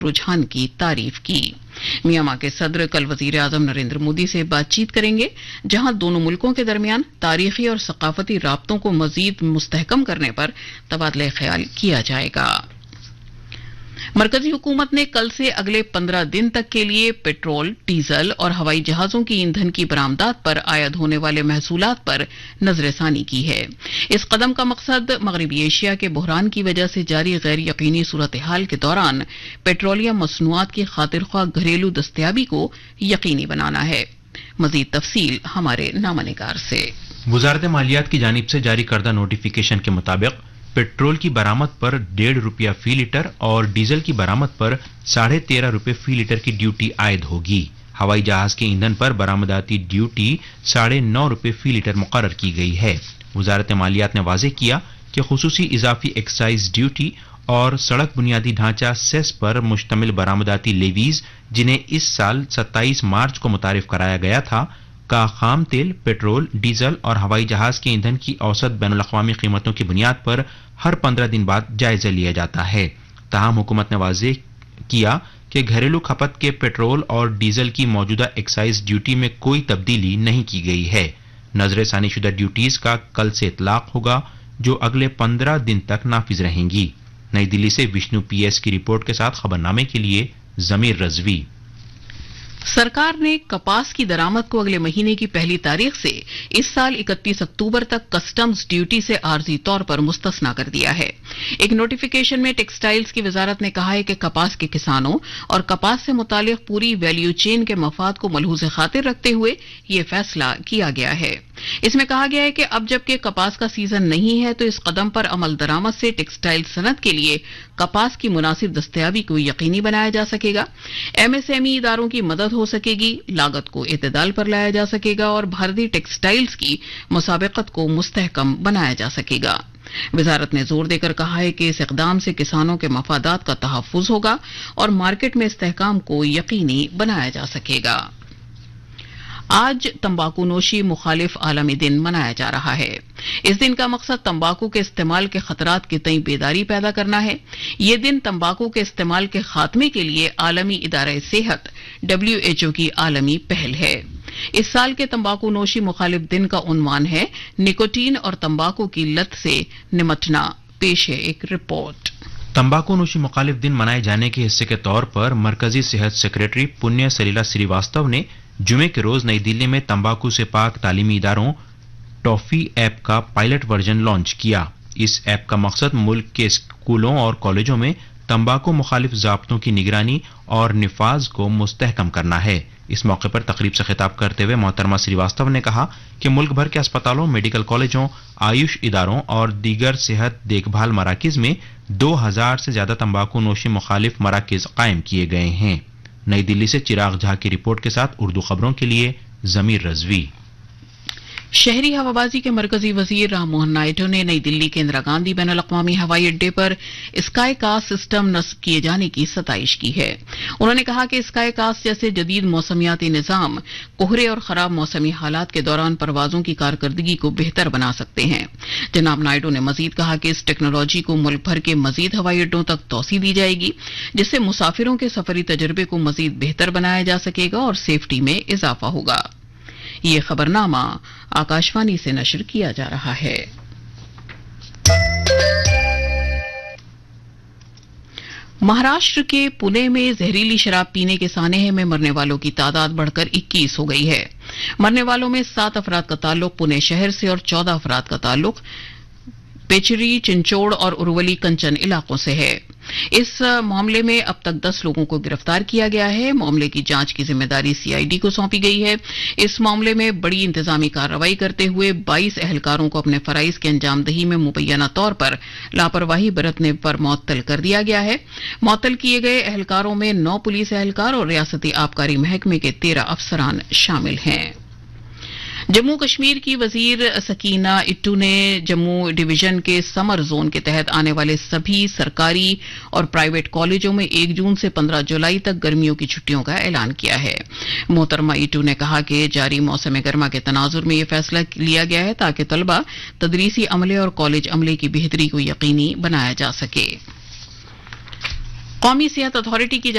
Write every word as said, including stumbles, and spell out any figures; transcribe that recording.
रुझान की तारीफ की। म्यांमार के सदर कल वजीर आजम नरेंद्र मोदी से बातचीत करेंगे, जहां दोनों मुल्कों के दरमियान तारीखी और सकाफती राब्तों को मजीद मुस्तहकम करने पर तबादला ख्याल किया जाएगा। मरकजी हुकूमत ने कल से अगले पंद्रह दिन तक के लिए पेट्रोल, डीजल और हवाई जहाजों की ईंधन की बरामदात पर आयद होने वाले महसूलात पर नजरसानी की है। इस कदम का मकसद मगरबी एशिया के बहरान की वजह से जारी गैर यकीनी सूरत हाल के दौरान पेट्रोलियम मसनूआत की खातिर ख्वाह घरेलू दस्तयाबी को यकीनी बनाना है। मजीद तफसील हमारे नामनिगार से। वजारत मालियात की जानिब से जारी करदा नोटिफिकेशन के मुताबिक पेट्रोल की बरामद पर डेढ़ रुपया फी लीटर और डीजल की बरामद पर साढ़े तेरह रुपये फी लीटर की ड्यूटी आयद होगी। हवाई जहाज के ईंधन पर बरामदाती ड्यूटी साढ़े नौ रुपये फी लीटर मुकर्रर की गई है। वजारत मालियात ने वाज़ेह किया कि खुसूसी इजाफी एक्साइज ड्यूटी और सड़क बुनियादी ढांचा सेस पर मुश्तमिल बरामदाती लेवीज, जिन्हें इस साल सत्ताईस मार्च को मुतारिफ कराया गया था, का खाम तेल, पेट्रोल, डीजल और हवाई जहाज के ईंधन की औसत बैनुल-अक़वामी कीमतों की बुनियाद पर हर पंद्रह दिन बाद जायजा लिया जाता है। ताहम हुकूमत ने वाज़ेह किया कि घरेलू खपत के पेट्रोल और डीजल की मौजूदा एक्साइज ड्यूटी में कोई तब्दीली नहीं की गई है। नजरसानी शुदा ड्यूटीज का कल से इतलाक होगा, जो अगले पंद्रह दिन तक नाफिज रहेंगी। नई दिल्ली से विष्णु पी एस की रिपोर्ट के साथ खबरनामे के लिए जमीर रजवी। सरकार ने कपास की दरामद को अगले महीने की पहली तारीख से इस साल इकतीस अक्टूबर तक कस्टम्स ड्यूटी से आर्जी तौर पर मुस्तस्ना कर दिया है। एक नोटिफिकेशन में टेक्सटाइल्स की वजारत ने कहा है कि कपास के किसानों और कपास से मुतालिक पूरी वैल्यू चेन के मफाद को मलहूज़ खातिर रखते हुए यह फैसला किया गया है। इसमें कहा गया है कि अब जबकि कपास का सीजन नहीं है, तो इस कदम पर अमल दरामद से टेक्सटाइल सनत के लिए कपास की मुनासिब दस्तयाबी को यकीनी बनाया जा सकेगा। एमएसएमई इदारों की मदद हो सकेगी, लागत को एतदाल पर लाया जा सकेगा और भारतीय टेक्सटाइल्स की मुसाबकत को मुस्तहकम बनाया जा सकेगा। वजारत ने जोर देकर कहा है कि इस इकदाम से किसानों के मफादात का तहफ़्फ़ुज़ होगा और मार्केट में इस्तेहकाम को यकीनी बनाया जा सकेगा। आज तंबाकू नोशी मुखालिफ आलमी दिन मनाया जा रहा है। इस दिन का मकसद तंबाकू के इस्तेमाल के खतरात के तई बेदारी पैदा करना है। यह दिन तंबाकू के इस्तेमाल के खात्मे के लिए आलमी इदारा सेहत डब्ल्यू एच ओ की आलमी पहल है। इस साल के तंबाकू नोशी मुखालिफ दिन का उन्वान है निकोटीन और तंबाकू की लत से निमटना। पेश है एक रिपोर्ट। तंबाकू नोशी मुखालिफ दिन मनाए जाने के हिस्से के तौर पर मरकजी सेहत सेक्रेटरी पुण्य सलीला श्रीवास्तव ने जुमे के रोज नई दिल्ली में तंबाकू से पाक तालीमी इदारों टॉफी ऐप का पायलट वर्जन लॉन्च किया। इस ऐप का मकसद मुल्क के स्कूलों और कॉलेजों में तंबाकू मुखालिफ ज़ाब्तों की निगरानी और निफाज को मुस्तहकम करना है। इस मौके पर तकरीब से खिताब करते हुए मोहतरमा श्रीवास्तव ने कहा कि मुल्क भर के अस्पतालों, मेडिकल कॉलेजों, आयुष इदारों और दीगर सेहत देखभाल मराकिज में दो हजार से ज्यादा तंबाकू नोशी मुखालिफ मराकिज कायम किए गए हैं। नई दिल्ली से चिराग झा की रिपोर्ट के साथ उर्दू खबरों के लिए जमीर रजवी। शहरी हवाबाजी के मरकजी वजीर राम मोहन नायडू ने नई दिल्ली के इंदिरा गांधी बैनुल अक़वामी हवाई अड्डे पर स्काई कास्ट सिस्टम नस्ब किए जाने की सताइश की है। उन्होंने कहा कि स्काई कास्ट जैसे जदीद मौसमियाती निज़ाम कोहरे और खराब मौसमी हालात के दौरान परवाजों की कारकर्दगी को बेहतर बना सकते हैं। जनाब नायडू ने मजीद कहा कि इस टेक्नोलॉजी को मुल्क भर के मजीद हवाई अड्डों तक तोसी दी जाएगी, जिससे मुसाफिरों के सफरी तजर्बे को मजीद बेहतर बनाया जा सकेगा और सेफ्टी में इजाफा होगा। ये खबरनामा आकाशवाणी से नशर किया जा रहा है। महाराष्ट्र के पुणे में जहरीली शराब पीने के सानेहे में मरने वालों की तादाद बढ़कर इक्कीस हो गई है। मरने वालों में सात अफराद का ताल्लुक पुणे शहर से और चौदह अफराद का ताल्लुक पेचरी, चिंचोड़ और उर्वली कंचन इलाकों से है। इस मामले में अब तक दस लोगों को गिरफ्तार किया गया है। मामले की जांच की जिम्मेदारी सीआईडी को सौंपी गई है। इस मामले में बड़ी इंतजामी कार्रवाई करते हुए बाईस अहलकारों को अपने फराइज की अंजामदही में मुबैना तौर पर लापरवाही बरतने पर मुअत्तल कर दिया गया है। मुअत्तल किए गए अहलकारों में नौ पुलिस अहलकार और रियासती आबकारी महकमे के तेरह अफसरान शामिल हैं। जम्मू कश्मीर की वजीर सकीना इट्टू ने जम्मू डिवीजन के समर जोन के तहत आने वाले सभी सरकारी और प्राइवेट कॉलेजों में एक जून से पंद्रह जुलाई तक गर्मियों की छुट्टियों का ऐलान किया है। मोहतरमा इट्टू ने कहा कि जारी मौसम गर्मा के तनाजुर में यह फैसला लिया गया है ताकि तलबा तदरीसी अमले और कॉलेज अमले की बेहतरी को यकीनी बनाया जा सके। कौमी सेहत अथॉरिटी की